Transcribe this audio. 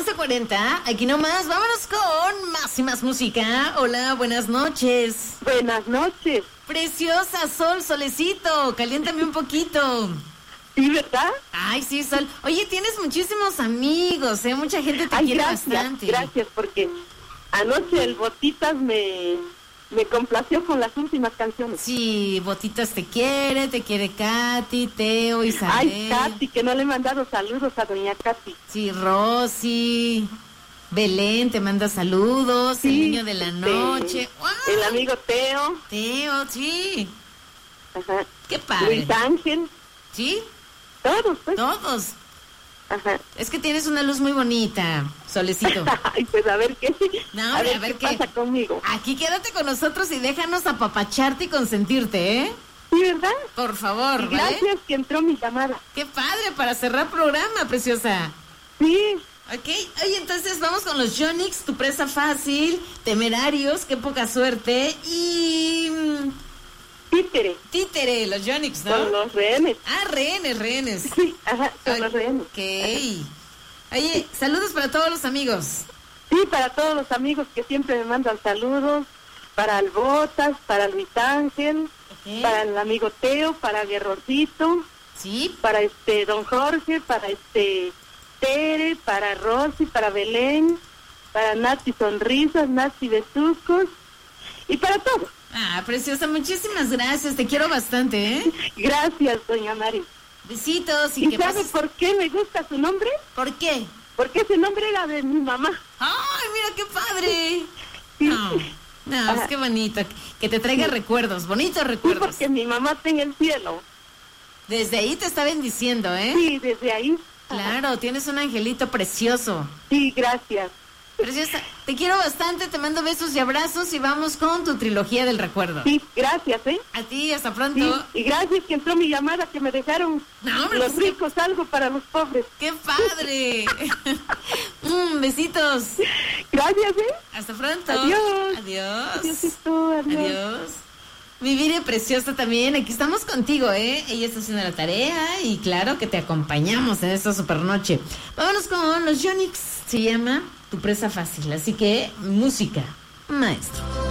11:40, aquí nomás, vámonos con más y más música. Hola, buenas noches. Buenas noches. Preciosa, Sol, solecito, caliéntame un poquito. Sí, ¿verdad? Ay, sí, Sol. Oye, tienes muchísimos amigos, mucha gente te quiere bastante. Gracias, porque anoche el Botitas me complació con las últimas canciones. Sí, Botitas te quiere Katy, Teo, Isabel. Ay, Katy, que no le he mandado saludos a doña Katy. Sí, Rosy, Belén te manda saludos, sí, el niño de la noche. ¡Wow! El amigo Teo. Teo, sí. Ajá. Qué padre. Luis Ángel. ¿Sí? Todos, pues. Todos. Ajá. Es que tienes una luz muy bonita, Solecito. Ay, pues a ver qué. No, a ver qué pasa conmigo. Aquí quédate con nosotros y déjanos apapacharte y consentirte, ¿eh? Sí, ¿verdad? Por favor, ¿vale? Gracias que entró mi llamada. Qué padre, para cerrar programa, preciosa. Sí. Ok, oye, entonces vamos con los Yonix, tu presa fácil, Temerarios, qué poca suerte, y... Títere, los Yonix, ¿no? Con los rehenes. Ah, rehenes. Sí, ajá, con los rehenes. Ok. Oye, saludos para todos los amigos. Sí, para todos los amigos que siempre me mandan saludos, para el Botas, para Luis Ángel, para el amigo Teo, para Guerrocito, sí, para don Jorge, para Tere, para Rosy, para Belén, para Nati Sonrisas, Nati Besucos, y para todos. Ah, preciosa, muchísimas gracias, te quiero bastante, ¿eh? Gracias, doña Mari. Besitos. ¿Y sabe por qué me gusta su nombre? ¿Por qué? Porque ese nombre era de mi mamá. ¡Ay, mira qué padre! Sí. No, es que bonito, que te traiga recuerdos, bonitos recuerdos. Sí, porque mi mamá está en el cielo. Desde ahí te está bendiciendo, ¿eh? Sí, desde ahí. Claro, tienes un angelito precioso. Sí, gracias. Preciosa, te quiero bastante, te mando besos y abrazos y vamos con tu trilogía del recuerdo. Sí, gracias, ¿eh? A ti, hasta pronto. Sí, y gracias que entró mi llamada, que me dejaron los ricos algo para los pobres. ¡Qué padre! Besitos. Gracias, ¿eh? Hasta pronto. Adiós. Adiós. Adiósito, adiós. Adiós. Mi vida preciosa también, aquí estamos contigo, ¿eh? Ella está haciendo la tarea y claro que te acompañamos en esta super noche. Vámonos con los Yonix, se llama Tu Presa Fácil, así que música, maestro.